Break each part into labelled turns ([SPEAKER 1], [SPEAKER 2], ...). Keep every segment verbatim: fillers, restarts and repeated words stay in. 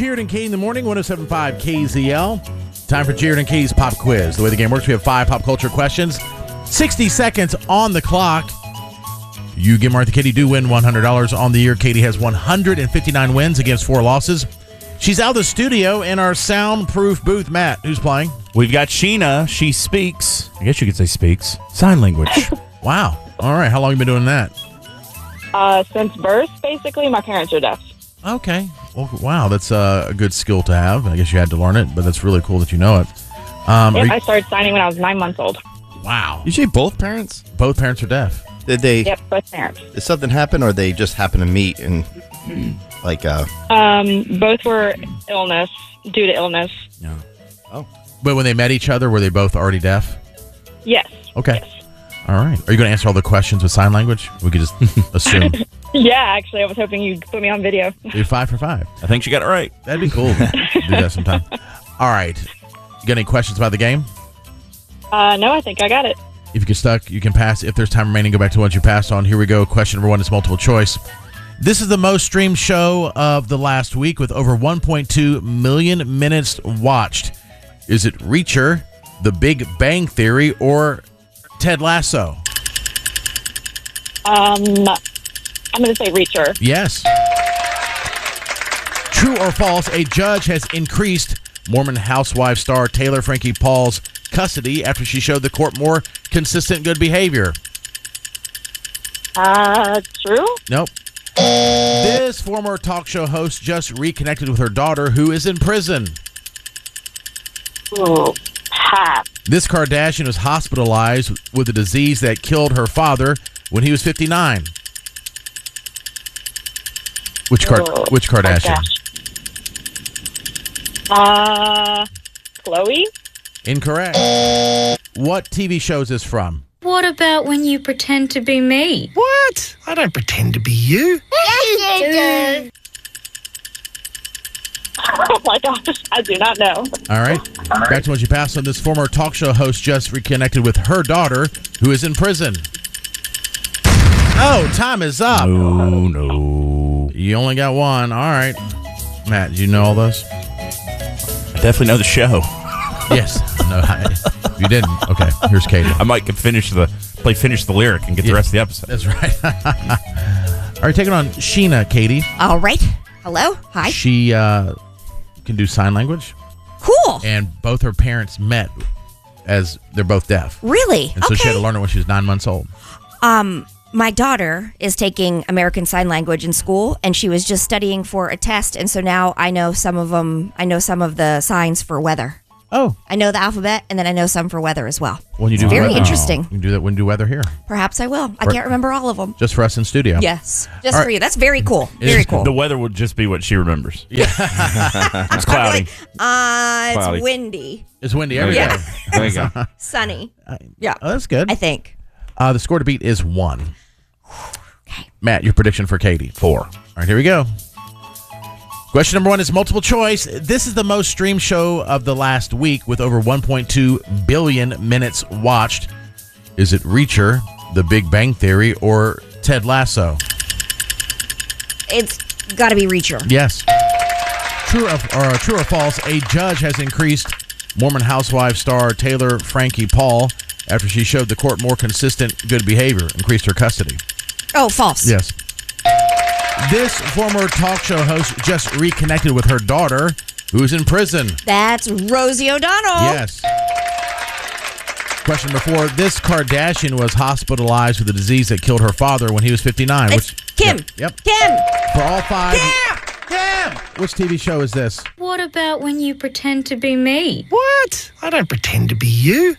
[SPEAKER 1] Jared and Katie in the morning, one oh seven point five K Z L. Time for Jared and Katie's Pop Quiz. The way the game works, we have five pop culture questions. sixty seconds on the clock. You get Martha Katie do win one hundred dollars on the year. Katie has one hundred fifty-nine wins against four losses. She's out of the studio in our soundproof booth. Matt, who's playing?
[SPEAKER 2] We've got Sheena. She speaks, I guess you could say speaks, sign language.
[SPEAKER 1] Wow. All right. How long have you been doing that?
[SPEAKER 3] Uh, since birth, basically, my parents are deaf.
[SPEAKER 1] Okay. Well, wow. That's uh, a good skill to have. I guess you had to learn it, but that's really cool that you know it. Um,
[SPEAKER 3] Yep,
[SPEAKER 1] you-
[SPEAKER 3] I started signing when I was nine months old.
[SPEAKER 1] wow.
[SPEAKER 4] You say both parents?
[SPEAKER 1] Both parents are deaf.
[SPEAKER 4] Did they?
[SPEAKER 3] Yep, both parents.
[SPEAKER 4] Did something happen, or they just happen to meet and like? uh
[SPEAKER 3] Um, both were illness, due to illness.
[SPEAKER 1] Yeah.
[SPEAKER 4] Oh.
[SPEAKER 1] But when they met each other, were they both already deaf?
[SPEAKER 3] Yes.
[SPEAKER 1] Okay.
[SPEAKER 3] Yes.
[SPEAKER 1] All right. Are you going to answer all the questions with sign language? We could just assume.
[SPEAKER 3] Yeah, actually, I was hoping you'd put me on video.
[SPEAKER 1] Do five for five.
[SPEAKER 2] I think she got it right.
[SPEAKER 1] That'd be cool. Do that sometime. All right. You got any questions about the game?
[SPEAKER 3] Uh, no, I think I got it.
[SPEAKER 1] If you get stuck, you can pass. If there's time remaining, go back to what you passed on. Here we go. Question number one is multiple choice. This is the most streamed show of the last week with over one point two million minutes watched. Is it Reacher, The Big Bang Theory, or Ted Lasso?
[SPEAKER 3] Um, I'm going to say Reacher.
[SPEAKER 1] Yes. True or false, a judge has increased Mormon housewife star Taylor Frankie Paul's custody after she showed the court more consistent good behavior.
[SPEAKER 3] Uh, true?
[SPEAKER 1] Nope. This former talk show host just reconnected with her daughter, who is in prison.
[SPEAKER 3] Ooh, pass.
[SPEAKER 1] This Kardashian was hospitalized with a disease that killed her father when he was fifty-nine. Which Card-
[SPEAKER 3] Ooh,
[SPEAKER 1] Which Kardashian?
[SPEAKER 3] Uh, Chloe?
[SPEAKER 1] Incorrect. What T V show is this from?
[SPEAKER 5] What about when you pretend to be me?
[SPEAKER 6] What? I don't pretend to be you.
[SPEAKER 3] Oh my gosh, I do not know.
[SPEAKER 1] All right. Back to what you passed on. This former talk show host just reconnected with her daughter, who is in prison. Oh, time is up.
[SPEAKER 2] No, no.
[SPEAKER 1] You only got one. All right. Matt, did you know all those?
[SPEAKER 2] I definitely know the show.
[SPEAKER 1] Yes. No, I, you didn't. Okay. Here's Katie.
[SPEAKER 2] I might could finish the play, finish the lyric, and get
[SPEAKER 1] Yeah.
[SPEAKER 2] the rest of the episode.
[SPEAKER 1] That's right. All right, taking on Sheena, Katie.
[SPEAKER 7] All right. Hello. Hi.
[SPEAKER 1] She uh, can do sign language,
[SPEAKER 7] Cool.
[SPEAKER 1] and both her parents met as they're both deaf.
[SPEAKER 7] Really?
[SPEAKER 1] And so
[SPEAKER 7] okay.
[SPEAKER 1] she had to learn it when she was nine months old.
[SPEAKER 7] Um, my daughter is taking American Sign Language in school, and she was just studying for a test, and so now I know some of them. I know some of the signs for weather.
[SPEAKER 1] Oh.
[SPEAKER 7] I know the alphabet, and then I know some for weather as well.
[SPEAKER 1] When you do
[SPEAKER 7] It's very
[SPEAKER 1] weather-
[SPEAKER 7] interesting.
[SPEAKER 1] You can do that when you do weather here.
[SPEAKER 7] Perhaps I will. I
[SPEAKER 1] Or-
[SPEAKER 7] can't remember all of them.
[SPEAKER 1] Just for us in studio.
[SPEAKER 7] Yes, just
[SPEAKER 1] All
[SPEAKER 7] for
[SPEAKER 1] right.
[SPEAKER 7] you. That's very cool.
[SPEAKER 1] It
[SPEAKER 7] Very
[SPEAKER 1] is
[SPEAKER 7] cool.
[SPEAKER 2] The weather would just be what she remembers.
[SPEAKER 1] Yeah.
[SPEAKER 2] It's cloudy.
[SPEAKER 7] Uh, it's
[SPEAKER 2] Cloudy.
[SPEAKER 7] windy,
[SPEAKER 1] It's windy every
[SPEAKER 7] Yeah.
[SPEAKER 1] day.
[SPEAKER 2] There you go.
[SPEAKER 7] sunny. Yeah,
[SPEAKER 1] Oh, that's good.
[SPEAKER 7] I think.
[SPEAKER 1] Uh, the score to beat is one. Matt, your prediction for Katie? Four. All right, here we go. Question number one is multiple choice. This is the most streamed show of the last week with over one point two billion minutes watched. Is it Reacher, The Big Bang Theory, or Ted Lasso?
[SPEAKER 7] It's got to be Reacher.
[SPEAKER 1] Yes. True or, or true or false, a judge has increased Mormon housewife star Taylor Frankie Paul after she showed the court more consistent good behavior, increased her custody.
[SPEAKER 7] Oh, false.
[SPEAKER 1] Yes. This former talk show host just reconnected with her daughter, who's in prison.
[SPEAKER 7] That's Rosie O'Donnell.
[SPEAKER 1] Yes. Question number four. This Kardashian was hospitalized with a disease that killed her father when he was fifty-nine.
[SPEAKER 7] It's
[SPEAKER 1] which,
[SPEAKER 7] Kim.
[SPEAKER 1] Yep. yep.
[SPEAKER 7] Kim.
[SPEAKER 1] For all five.
[SPEAKER 7] Kim.
[SPEAKER 1] Kim! Which T V show is this?
[SPEAKER 5] What about when you pretend to be me?
[SPEAKER 6] What? I don't pretend to be you.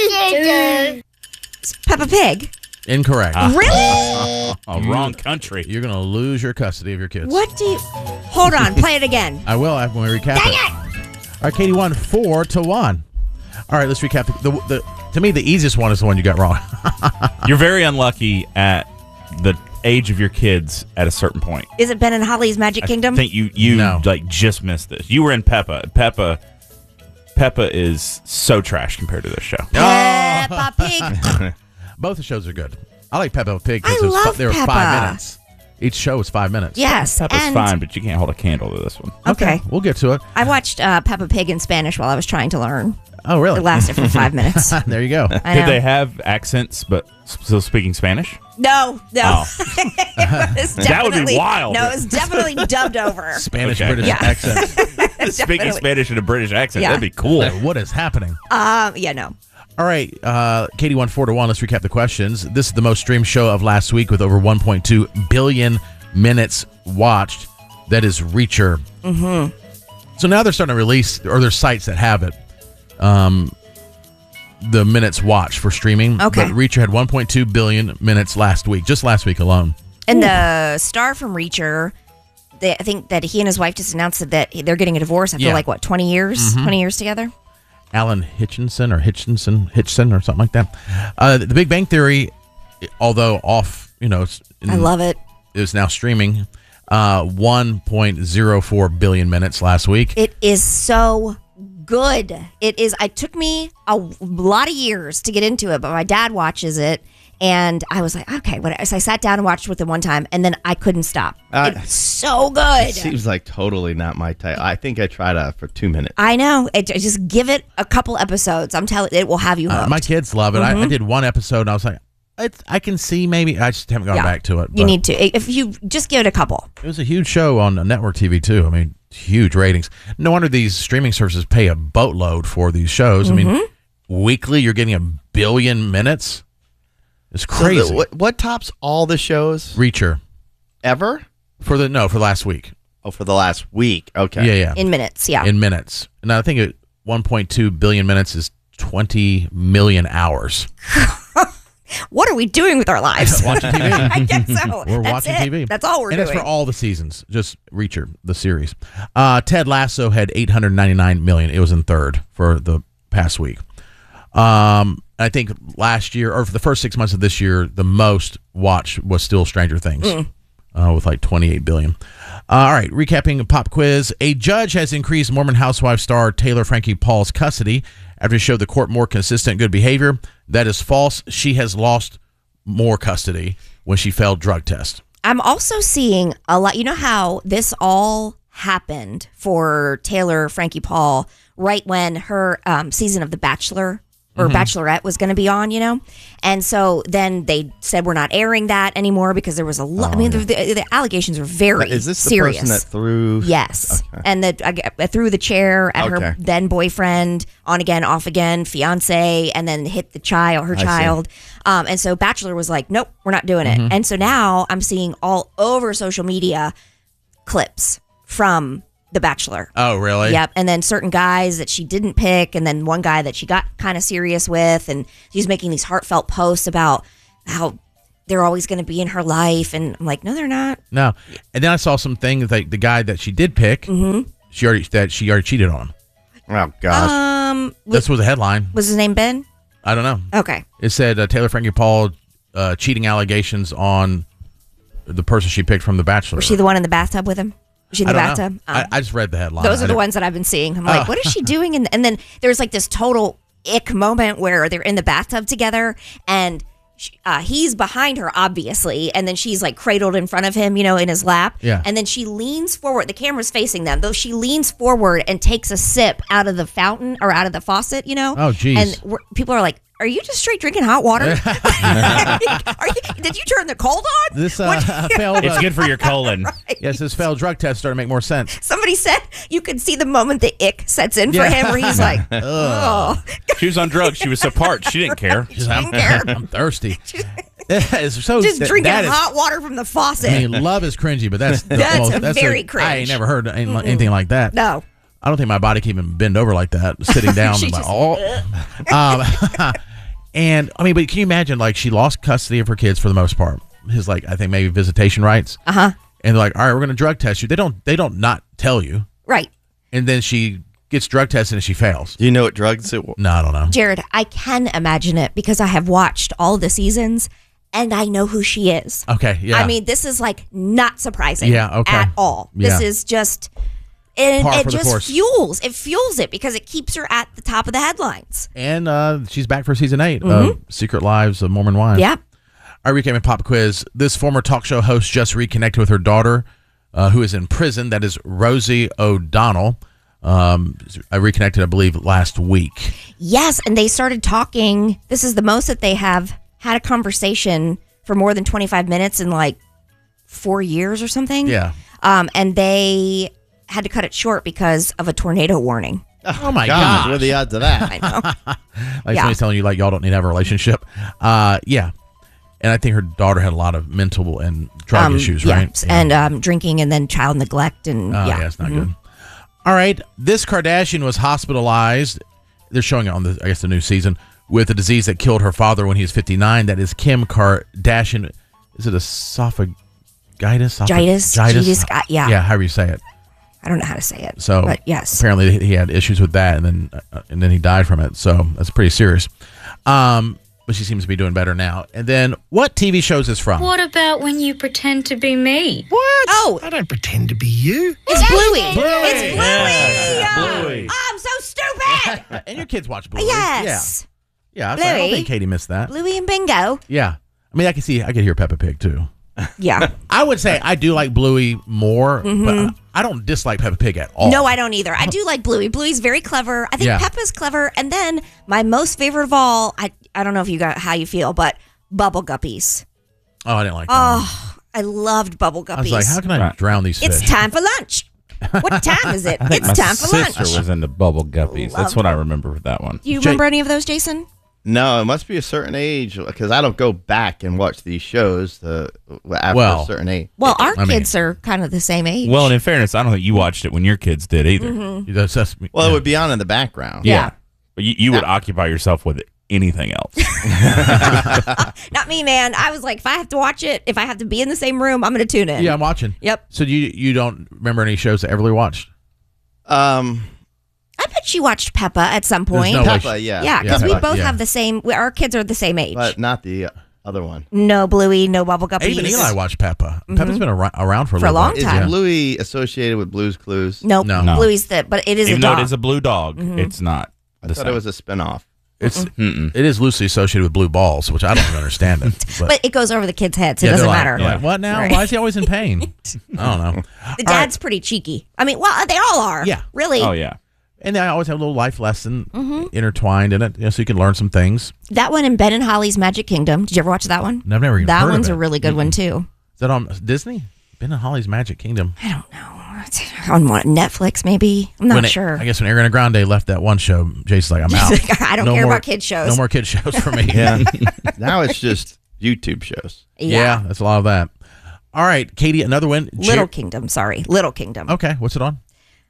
[SPEAKER 7] It's Peppa Pig.
[SPEAKER 1] Incorrect.
[SPEAKER 7] Really?
[SPEAKER 2] Oh, wrong country.
[SPEAKER 1] You're going to lose your custody of your kids.
[SPEAKER 7] What do you... Hold on. Play it again.
[SPEAKER 1] I will after when we recap
[SPEAKER 7] Dang
[SPEAKER 1] it.
[SPEAKER 7] it!
[SPEAKER 1] All right, Katie won four to one. All right, let's recap. The, the, the To me, the easiest one is the one you got wrong.
[SPEAKER 2] You're very unlucky at the age of your kids at a certain point.
[SPEAKER 7] Is it Ben and Holly's Magic Kingdom?
[SPEAKER 2] I think you you
[SPEAKER 1] No.
[SPEAKER 2] like just missed this. You were in Peppa. Peppa Peppa is so trash compared to this show.
[SPEAKER 7] Peppa Pig.
[SPEAKER 1] Both the shows are good. I like Peppa Pig
[SPEAKER 7] I
[SPEAKER 1] because
[SPEAKER 7] love
[SPEAKER 1] they were
[SPEAKER 7] Peppa.
[SPEAKER 1] five minutes. Each show is five minutes.
[SPEAKER 7] Yes.
[SPEAKER 2] Peppa's
[SPEAKER 7] and,
[SPEAKER 2] fine, but you can't hold a candle to this one.
[SPEAKER 7] Okay.
[SPEAKER 1] We'll get to it.
[SPEAKER 7] I watched uh, Peppa Pig in Spanish while I was trying to learn.
[SPEAKER 1] Oh, really?
[SPEAKER 7] It lasted for five minutes.
[SPEAKER 1] There you go.
[SPEAKER 7] I
[SPEAKER 2] Did
[SPEAKER 7] know.
[SPEAKER 2] they have accents, but still speaking Spanish?
[SPEAKER 7] No, no.
[SPEAKER 2] Oh.
[SPEAKER 7] It was
[SPEAKER 2] That would be
[SPEAKER 7] definitely-
[SPEAKER 2] wild.
[SPEAKER 7] No, it was definitely dubbed over.
[SPEAKER 1] Spanish
[SPEAKER 2] Okay.
[SPEAKER 1] British
[SPEAKER 7] Yeah.
[SPEAKER 1] accent.
[SPEAKER 2] Speaking
[SPEAKER 7] Definitely.
[SPEAKER 2] Spanish in a British accent,
[SPEAKER 7] Yeah.
[SPEAKER 2] that'd be cool.
[SPEAKER 1] Like, what is happening?
[SPEAKER 7] Um, yeah, no.
[SPEAKER 1] All right, uh, Katie won four to one. Let's recap the questions. This is the most streamed show of last week with over one point two billion minutes watched. That is Reacher. Mm-hmm. So now they're starting to release, or there's sites that have it, um, the minutes watched for streaming.
[SPEAKER 7] Okay.
[SPEAKER 1] But Reacher had one point two billion minutes last week, just last week alone.
[SPEAKER 7] And the star from Reacher, they, I think that he and his wife just announced that they're getting a divorce after
[SPEAKER 1] Yeah.
[SPEAKER 7] like, what, twenty years? twenty years together?
[SPEAKER 1] Alan Hitchinson or Hitchinson, Hitchson or something like that. Uh, the Big Bang Theory, although off, you know, it's in,
[SPEAKER 7] I love it.
[SPEAKER 1] is now streaming. Uh, one point zero four billion minutes last week.
[SPEAKER 7] It is so good. It is. It took me a lot of years to get into it, but my dad watches it, and I was like, okay. What? So I sat down and watched with him one time, and then I couldn't stop.
[SPEAKER 4] Uh,
[SPEAKER 7] it's so good.
[SPEAKER 4] It seems like totally not my type. I think I tried uh, for two minutes.
[SPEAKER 7] I know. It, just give it a couple episodes. I'm telling it will have you hooked.
[SPEAKER 1] Uh, my kids love it. I, I did one episode and I was like, it's, I can see maybe. I just haven't gone
[SPEAKER 7] Yeah.
[SPEAKER 1] back to it.
[SPEAKER 7] You
[SPEAKER 1] but
[SPEAKER 7] need to. If you just give it a couple.
[SPEAKER 1] It was a huge show on network T V too. I mean, huge ratings. No wonder these streaming services pay a boatload for these shows. I mean,
[SPEAKER 7] Mm-hmm.
[SPEAKER 1] weekly you're getting a billion minutes. It's
[SPEAKER 4] So
[SPEAKER 1] crazy.
[SPEAKER 4] the- what, what tops all the shows
[SPEAKER 1] Reacher
[SPEAKER 4] ever?
[SPEAKER 1] for the no for last week.
[SPEAKER 4] Oh, for the last week. Okay.
[SPEAKER 1] Yeah, yeah.
[SPEAKER 7] In minutes, yeah.
[SPEAKER 1] In minutes. And I think it one point two billion minutes is twenty million hours.
[SPEAKER 7] What are we doing with our lives?
[SPEAKER 1] Watching T V.
[SPEAKER 7] I guess so.
[SPEAKER 1] We're
[SPEAKER 7] That's
[SPEAKER 1] watching
[SPEAKER 7] it.
[SPEAKER 1] T V.
[SPEAKER 7] That's all we're
[SPEAKER 1] and
[SPEAKER 7] doing.
[SPEAKER 1] it's for all the seasons. Just Reacher, the series. Uh, Ted Lasso had eight hundred ninety-nine million. It was in third for the past week. Um, I think last year, or for the first six months of this year, the most watched was still Stranger Things.
[SPEAKER 7] Mm.
[SPEAKER 1] Uh, with like twenty-eight billion. Uh, all right, recapping a pop quiz. A judge has increased Mormon Housewife star Taylor Frankie Paul's custody after he showed the court more consistent good behavior. That is false. She has lost more custody when she failed drug test.
[SPEAKER 7] I'm also seeing a lot. You know how this all happened for Taylor Frankie Paul right when her um, season of The Bachelor or Bachelorette was going to be on, you know? And so then they said we're not airing that anymore because there was a lot. I mean, the, the, the allegations were very
[SPEAKER 4] Is this the
[SPEAKER 7] serious.
[SPEAKER 4] person that threw?
[SPEAKER 7] Yes.
[SPEAKER 4] Okay.
[SPEAKER 7] And that I, I threw the chair at her
[SPEAKER 4] Okay.
[SPEAKER 7] then boyfriend, on again, off again, fiance, and then hit the child, her
[SPEAKER 4] see.
[SPEAKER 7] child. Um, and so Bachelor was like, nope, we're not doing it. And so now I'm seeing all over social media clips from The Bachelor.
[SPEAKER 1] Oh, really?
[SPEAKER 7] Yep. And then certain guys that she didn't pick, and then one guy that she got kind of serious with, and she's making these heartfelt posts about how they're always going to be in her life. And I'm like, no, they're not.
[SPEAKER 1] No. And then I saw some things like the guy that she did pick,
[SPEAKER 7] Mm-hmm.
[SPEAKER 1] she already that she already cheated on him.
[SPEAKER 4] Oh gosh.
[SPEAKER 7] Um, was,
[SPEAKER 1] This was a headline.
[SPEAKER 7] was his name Ben?
[SPEAKER 1] I don't know.
[SPEAKER 7] Okay.
[SPEAKER 1] It said uh, Taylor Frankie Paul uh, cheating allegations on the person she picked from The Bachelor.
[SPEAKER 7] Was she the one in the bathtub with him? Was she in
[SPEAKER 1] I
[SPEAKER 7] the
[SPEAKER 1] don't
[SPEAKER 7] bathtub?
[SPEAKER 1] know.
[SPEAKER 7] Um,
[SPEAKER 1] I, I just read the headline.
[SPEAKER 7] those
[SPEAKER 1] I
[SPEAKER 7] are the
[SPEAKER 1] didn't-
[SPEAKER 7] ones that I've been seeing. I'm like,
[SPEAKER 1] Oh.
[SPEAKER 7] what is she doing? And, and then there's like this total ick moment where they're in the bathtub together, and she, uh, he's behind her, obviously, and then she's like cradled in front of him, you know, in his lap.
[SPEAKER 1] Yeah.
[SPEAKER 7] And then she leans forward. The camera's facing them, though. She leans forward and takes a sip out of the fountain or out of the faucet, you know.
[SPEAKER 1] Oh, geez.
[SPEAKER 7] And we're, people are like, "Are you just straight drinking hot water? are you, did you turn the cold on?"
[SPEAKER 1] This uh,
[SPEAKER 7] What-
[SPEAKER 1] failed.
[SPEAKER 2] It's
[SPEAKER 1] Uh,
[SPEAKER 2] good for your colon.
[SPEAKER 1] yes, this failed drug test started to make more sense.
[SPEAKER 7] Somebody said you could see the moment the ick sets in for
[SPEAKER 1] Yeah.
[SPEAKER 7] him, where he's like, "Oh."
[SPEAKER 2] She was on drugs. She was so parched. She didn't care.
[SPEAKER 1] I'm,
[SPEAKER 7] care.
[SPEAKER 1] I'm thirsty. It's so
[SPEAKER 7] Just
[SPEAKER 1] that-
[SPEAKER 7] drinking
[SPEAKER 1] that is-
[SPEAKER 7] hot water from the faucet.
[SPEAKER 1] I mean, love is cringy, but that's the
[SPEAKER 7] That's
[SPEAKER 1] most, that's
[SPEAKER 7] very
[SPEAKER 1] the- I
[SPEAKER 7] cringe.
[SPEAKER 1] ain't never heard any- anything like that.
[SPEAKER 7] no.
[SPEAKER 1] I don't think my body can even bend over like that, sitting down.
[SPEAKER 7] She
[SPEAKER 1] I'm like,
[SPEAKER 7] just-
[SPEAKER 1] oh. um, and I mean, but can you imagine? Like, she lost custody of her kids for the most part. His, like, I think maybe visitation rights.
[SPEAKER 7] Uh huh.
[SPEAKER 1] And they're like, all right, we're going to drug test you. They don't. They don't not tell you.
[SPEAKER 7] Right.
[SPEAKER 1] And then she gets drug tested and she fails.
[SPEAKER 4] Do you know what drugs it was?
[SPEAKER 1] No, I don't know.
[SPEAKER 7] Jared, I can imagine it because I have watched all the seasons and I know who she is.
[SPEAKER 1] Okay, yeah.
[SPEAKER 7] I mean, this is like not surprising
[SPEAKER 1] Yeah, okay.
[SPEAKER 7] at all.
[SPEAKER 1] Yeah.
[SPEAKER 7] This is just, and
[SPEAKER 1] Par
[SPEAKER 7] it
[SPEAKER 1] for the
[SPEAKER 7] just
[SPEAKER 1] course.
[SPEAKER 7] fuels, it fuels it because it keeps her at the top of the headlines.
[SPEAKER 1] and uh, she's back for season eight of Secret Lives of Mormon Wives.
[SPEAKER 7] Yep.
[SPEAKER 1] Our recap and pop quiz. This former talk show host just reconnected with her daughter, uh, who is in prison. That is Rosie O'Donnell. Um, I reconnected, I believe, last week.
[SPEAKER 7] Yes, and they started talking. This is the most that they have had a conversation for more than twenty-five minutes in like four years or something.
[SPEAKER 1] Yeah.
[SPEAKER 7] Um, and they had to cut it short because of a tornado warning.
[SPEAKER 1] Oh, my
[SPEAKER 4] God,
[SPEAKER 1] God.
[SPEAKER 4] what are the odds of that?
[SPEAKER 7] I know.
[SPEAKER 1] Like
[SPEAKER 7] Yeah.
[SPEAKER 1] somebody's telling you, like, y'all don't need to have a relationship. Uh, yeah. And I think her daughter had a lot of mental and drug
[SPEAKER 7] Um,
[SPEAKER 1] issues,
[SPEAKER 7] yeah,
[SPEAKER 1] right?
[SPEAKER 7] And um, drinking and then child neglect. And
[SPEAKER 1] Oh,
[SPEAKER 7] yeah.
[SPEAKER 1] yeah, it's not
[SPEAKER 7] Mhm.
[SPEAKER 1] good. All right. This Kardashian was hospitalized. They're showing it on, the, I guess, the new season with a disease that killed her father when he was fifty-nine. That is Kim Kardashian. Is it esophagitis?
[SPEAKER 7] Jitis.
[SPEAKER 1] Jitis?
[SPEAKER 7] Jitis, uh, yeah.
[SPEAKER 1] Yeah, however you say it.
[SPEAKER 7] I don't know how to say it.
[SPEAKER 1] So
[SPEAKER 7] but yes.
[SPEAKER 1] apparently he had issues with that, and then uh, and then he died from it. So that's pretty serious. Um, but she seems to be doing better now. And then what T V shows is from?
[SPEAKER 5] What about when you pretend to be me?
[SPEAKER 6] What?
[SPEAKER 7] Oh.
[SPEAKER 6] I don't pretend to be you.
[SPEAKER 7] It's Bluey.
[SPEAKER 1] Bluey.
[SPEAKER 7] It's Bluey.
[SPEAKER 2] Yeah,
[SPEAKER 7] Oh,
[SPEAKER 2] Bluey.
[SPEAKER 7] oh, I'm so stupid.
[SPEAKER 1] And your kids watch Bluey.
[SPEAKER 7] Yes.
[SPEAKER 1] Yeah. Yeah. I, was like, I don't
[SPEAKER 7] Bluey.
[SPEAKER 1] think Katie missed that.
[SPEAKER 7] Bluey and Bingo.
[SPEAKER 1] Yeah. I mean, I can see, I could hear Peppa Pig too.
[SPEAKER 7] Yeah.
[SPEAKER 1] I would say I do like Bluey more, but I don't dislike Peppa Pig at all.
[SPEAKER 7] No, I don't either. I do like Bluey. Bluey's very clever. I think
[SPEAKER 1] Yeah.
[SPEAKER 7] Peppa's clever. And then my most favorite of all, I I don't know if you got how you feel, but Bubble Guppies.
[SPEAKER 1] Oh, I didn't like that. one.
[SPEAKER 7] Oh, I loved Bubble Guppies.
[SPEAKER 1] I was like, how can I
[SPEAKER 2] Right.
[SPEAKER 1] drown these
[SPEAKER 7] It's
[SPEAKER 1] fish?
[SPEAKER 7] time for lunch. What time is it?
[SPEAKER 2] I think
[SPEAKER 7] It's
[SPEAKER 2] my
[SPEAKER 7] time for
[SPEAKER 2] sister
[SPEAKER 7] lunch.
[SPEAKER 2] was into Bubble Guppies. That's
[SPEAKER 7] Loved
[SPEAKER 2] what I remember with that one.
[SPEAKER 7] Do you
[SPEAKER 1] Jay-
[SPEAKER 7] remember any of those, Jason?
[SPEAKER 4] No, it must be a certain age because I don't go back and watch these shows to, after
[SPEAKER 1] Well,
[SPEAKER 4] a certain age.
[SPEAKER 7] Well, our
[SPEAKER 1] I mean-
[SPEAKER 7] kids are kind of the same age.
[SPEAKER 2] Well, and in fairness, I don't think you watched it when your kids did either.
[SPEAKER 7] Mm-hmm.
[SPEAKER 1] That's, that's,
[SPEAKER 4] Well,
[SPEAKER 1] yeah.
[SPEAKER 4] it would be on in the background.
[SPEAKER 2] Yeah. But you, you would occupy yourself with anything else.
[SPEAKER 7] Not me, man. I was like, if I have to watch it, if I have to be in the same room, I'm going to tune in.
[SPEAKER 1] Yeah, I'm watching.
[SPEAKER 7] Yep.
[SPEAKER 1] So you you don't remember any shows that Everly watched?
[SPEAKER 4] Um,
[SPEAKER 7] I bet she watched Peppa at some
[SPEAKER 1] There's
[SPEAKER 7] point.
[SPEAKER 1] no way
[SPEAKER 4] Peppa,
[SPEAKER 1] she-
[SPEAKER 4] yeah.
[SPEAKER 7] Yeah, because
[SPEAKER 1] Yeah,
[SPEAKER 7] we
[SPEAKER 1] Peppa,
[SPEAKER 7] both
[SPEAKER 1] yeah.
[SPEAKER 7] have the same. we- Our kids are the same age.
[SPEAKER 4] but not the other one.
[SPEAKER 7] No Bluey, no Bubble Guppies.
[SPEAKER 1] Even Eli watched Peppa. Peppa's been ar- around for a,
[SPEAKER 7] For a
[SPEAKER 1] little
[SPEAKER 7] long
[SPEAKER 1] bit.
[SPEAKER 7] time.
[SPEAKER 4] Is Bluey associated with Blue's Clues?
[SPEAKER 7] Nope.
[SPEAKER 1] No.
[SPEAKER 2] No.
[SPEAKER 7] Bluey's the, but it is
[SPEAKER 2] Even
[SPEAKER 7] a
[SPEAKER 2] though
[SPEAKER 7] dog.
[SPEAKER 2] it is a blue dog, it's not
[SPEAKER 4] I
[SPEAKER 2] the
[SPEAKER 4] thought
[SPEAKER 2] same.
[SPEAKER 4] it was a spinoff.
[SPEAKER 1] It's
[SPEAKER 2] Mm-mm.
[SPEAKER 1] it is loosely associated with blue balls, which I don't even understand it. But,
[SPEAKER 7] but it goes over the kids' heads. It
[SPEAKER 1] yeah,
[SPEAKER 7] doesn't
[SPEAKER 1] they're like-
[SPEAKER 7] matter.
[SPEAKER 1] they're like, what now?
[SPEAKER 7] Right.
[SPEAKER 1] Why is he always in pain? I don't know.
[SPEAKER 7] The
[SPEAKER 1] All
[SPEAKER 7] dad's pretty cheeky. I mean, well, they all are.
[SPEAKER 1] Yeah.
[SPEAKER 7] Really.
[SPEAKER 2] Oh, yeah.
[SPEAKER 1] And I always have a little life lesson
[SPEAKER 7] Mm-hmm.
[SPEAKER 1] intertwined in it, you know, so you can learn some things.
[SPEAKER 7] That one and Ben and Holly's Magic Kingdom. Did you ever watch that one?
[SPEAKER 1] And I've never even
[SPEAKER 7] That
[SPEAKER 1] heard
[SPEAKER 7] one's
[SPEAKER 1] of
[SPEAKER 7] a
[SPEAKER 1] it.
[SPEAKER 7] really good one, too.
[SPEAKER 1] Is that on Disney? Ben and Holly's Magic Kingdom.
[SPEAKER 7] I don't know. It's on what, Netflix, maybe? I'm not
[SPEAKER 1] When it-
[SPEAKER 7] sure.
[SPEAKER 1] I guess when Ariana Grande left that one show, Jason's like, I'm out.
[SPEAKER 7] I don't
[SPEAKER 1] No
[SPEAKER 7] care
[SPEAKER 1] more-
[SPEAKER 7] about kids shows.
[SPEAKER 1] No more kid shows for me.
[SPEAKER 4] Yeah. Now it's just YouTube shows.
[SPEAKER 1] Yeah, that's a lot of that. All right, Katie, another one.
[SPEAKER 7] Little
[SPEAKER 1] Jer-
[SPEAKER 7] Kingdom, sorry. Little Kingdom.
[SPEAKER 1] Okay, what's it on?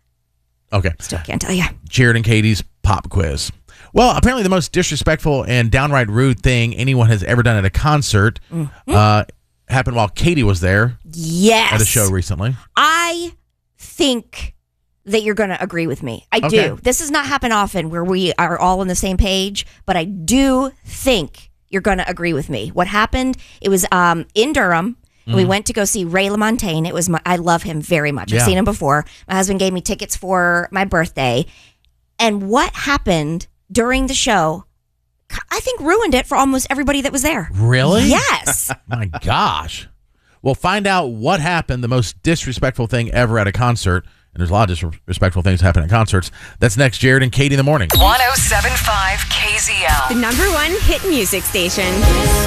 [SPEAKER 1] Okay.
[SPEAKER 7] Still can't tell you.
[SPEAKER 1] Jared and Katie's pop quiz. Well, apparently the most disrespectful and downright rude thing anyone has ever done at a concert
[SPEAKER 7] Mm-hmm.
[SPEAKER 1] uh, happened while Katie was there
[SPEAKER 7] Yes.
[SPEAKER 1] at a show recently.
[SPEAKER 7] I think that you're going to agree with me. I
[SPEAKER 1] Okay.
[SPEAKER 7] do. This does not happen often where we are all on the same page, but I do think you're going to agree with me. What happened? It was um, in Durham. And we went to go see Ray LaMontagne. It was my, I love him very much. I've
[SPEAKER 1] Yeah.
[SPEAKER 7] seen him before. My husband gave me tickets for my birthday. And what happened during the show, I think ruined it for almost everybody that was there.
[SPEAKER 1] Really?
[SPEAKER 7] Yes.
[SPEAKER 1] My gosh. Well, find out what happened, the most disrespectful thing ever at a concert. And there's a lot of disrespectful things happen at concerts. That's next, Jared and Katie in the morning.
[SPEAKER 8] one oh seven point five K Z L.
[SPEAKER 9] The number one hit music station.